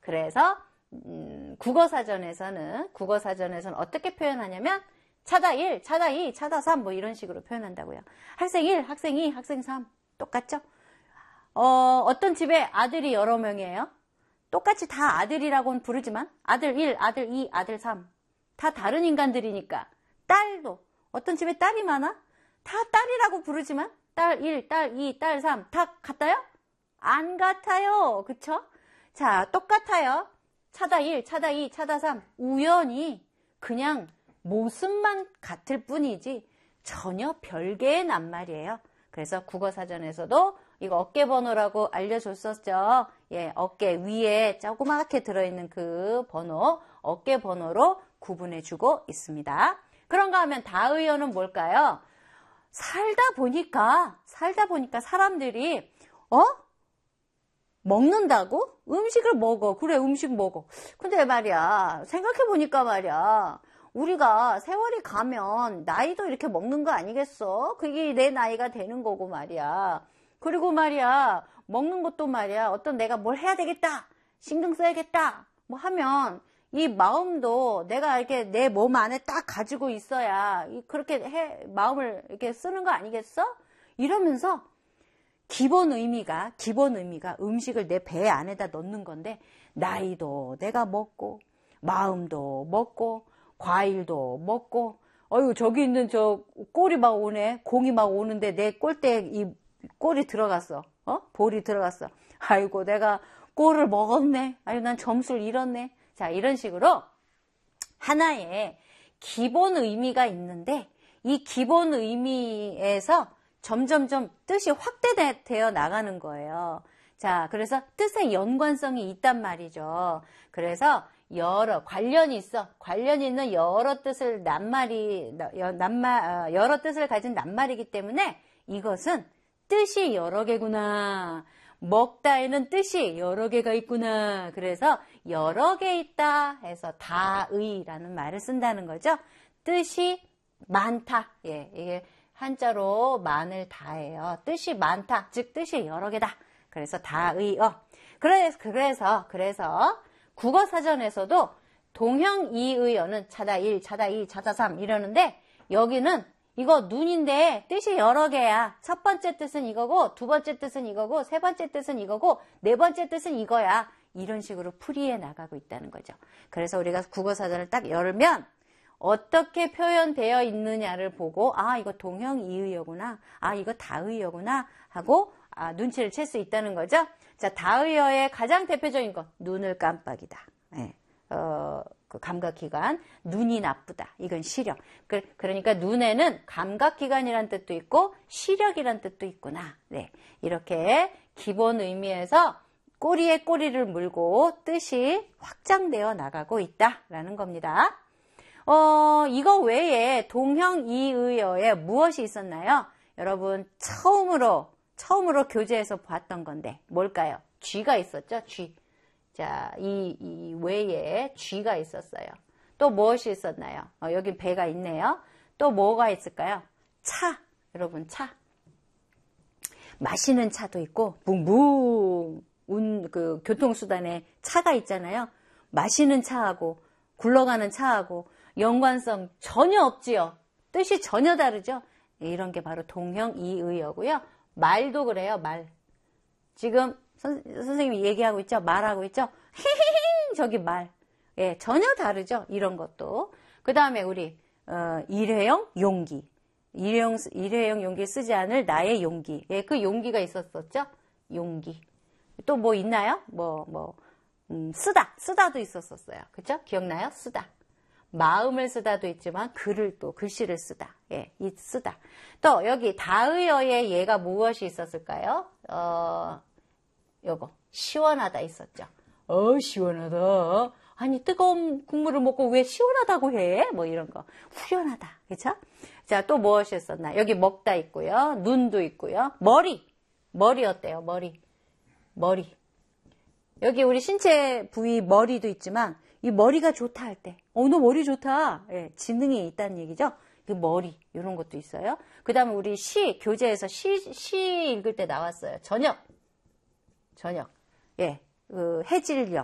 그래서 국어사전에서는 어떻게 표현하냐면 차다 1, 차다 2, 차다 3 뭐 이런 식으로 표현한다고요. 학생 1, 학생 2, 학생 3 똑같죠? 어떤 집에 아들이 여러 명이에요. 똑같이 다 아들이라고는 부르지만 아들 1, 아들 2, 아들 3 다 다른 인간들이니까 딸도 어떤 집에 딸이 많아? 다 딸이라고 부르지만 딸 1, 딸 2, 딸 3 다 같아요? 안 같아요. 그쵸? 자, 똑같아요. 차다 1, 차다 2, 차다 3 우연히 그냥 모습만 같을 뿐이지 전혀 별개의 낱말이에요. 그래서 국어사전에서도 이거 어깨번호라고 알려줬었죠. 예, 어깨 위에 조그맣게 들어있는 그 번호, 어깨번호로 구분해주고 있습니다. 그런가 하면 다의어는 뭘까요? 살다 보니까 사람들이 먹는다고? 음식을 먹어. 그래, 음식 먹어. 근데 말이야, 생각해보니까 말이야, 우리가 세월이 가면 나이도 이렇게 먹는 거 아니겠어? 그게 내 나이가 되는 거고 말이야. 그리고 말이야, 먹는 것도 말이야, 어떤 내가 뭘 해야 되겠다, 신경 써야겠다, 뭐 하면 이 마음도 내가 이렇게 내 몸 안에 딱 가지고 있어야 그렇게 마음을 이렇게 쓰는 거 아니겠어? 이러면서 기본 의미가 음식을 내 배 안에다 넣는 건데, 나이도 내가 먹고, 마음도 먹고, 과일도 먹고, 저기 있는 저 꼴이 막 오네. 공이 막 오는데 내 꼴대에 이 꼴이 들어갔어. 볼이 들어갔어. 아이고, 내가 꼴을 먹었네. 아유, 난 점수를 잃었네. 자, 이런 식으로 하나의 기본 의미가 있는데, 이 기본 의미에서 점점점 뜻이 확대되어 나가는 거예요. 자, 그래서 뜻의 연관성이 있단 말이죠. 그래서 관련 있는 여러 뜻을 여러 뜻을 가진 낱말이기 때문에 이것은 뜻이 여러 개구나. 먹다에는 뜻이 여러 개가 있구나. 그래서 여러 개 있다 해서 다의라는 말을 쓴다는 거죠. 뜻이 많다. 예, 이게 한자로 만을 다해요. 뜻이 많다. 즉 뜻이 여러 개다. 그래서 다의어. 그래서 국어사전에서도 동형이의어는 차다 1, 차다 2, 차다 3 이러는데, 여기는 이거 눈인데 뜻이 여러 개야. 첫 번째 뜻은 이거고, 두 번째 뜻은 이거고, 세 번째 뜻은 이거고, 네 번째 뜻은 이거야. 이런 식으로 풀이해 나가고 있다는 거죠. 그래서 우리가 국어사전을 딱 열면 어떻게 표현되어 있느냐를 보고, 아, 이거 동형이의어구나, 아, 이거 다의어구나 하고 눈치를 챌 수 있다는 거죠. 자, 다의어의 가장 대표적인 것, 눈을 깜빡이다. 예. 그 감각기관, 눈이 나쁘다. 이건 시력. 그러니까 눈에는 감각기관이란 뜻도 있고 시력이란 뜻도 있구나. 네, 이렇게 기본 의미에서 꼬리에 꼬리를 물고 뜻이 확장되어 나가고 있다라는 겁니다. 이거 외에 동형이의어에 무엇이 있었나요? 여러분 처음으로 교재에서 봤던 건데 뭘까요? 쥐가 있었죠. 쥐. 자, 이 외에 쥐가 있었어요. 또 무엇이 있었나요? 여기 배가 있네요. 또 뭐가 있을까요? 차. 여러분 차. 마시는 차도 있고 붕붕 그 교통수단에 차가 있잖아요. 마시는 차하고 굴러가는 차하고 연관성 전혀 없지요. 뜻이 전혀 다르죠. 이런 게 바로 동형이의어고요. 말도 그래요. 말. 지금 선생님이 얘기하고 있죠. 말하고 있죠. 히히히 저기 말. 예, 전혀 다르죠. 이런 것도. 그 다음에 우리 일회용 용기. 일회용 용기 쓰지 않을 나의 용기. 예, 그 용기가 있었었죠. 용기. 또 뭐 있나요? 쓰다도 있었었어요. 그죠? 기억나요? 쓰다. 마음을 쓰다도 있지만 글씨를 쓰다. 예, 이 쓰다. 또 여기 다의어에 얘가 무엇이 있었을까요? 요거 시원하다 있었죠. 시원하다. 아니 뜨거운 국물을 먹고 왜 시원하다고 해? 뭐 이런 거. 후련하다. 그렇죠? 자, 또 무엇이 있었나? 여기 먹다 있고요. 눈도 있고요. 머리 어때요? 머리. 여기 우리 신체 부위 머리도 있지만 이 머리가 좋다 할 때, 너 머리 좋다. 예, 지능이 있다는 얘기죠. 그 머리 이런 것도 있어요. 그 다음에 우리 교재에서 시 읽을 때 나왔어요. 저녁. 예, 해질녘.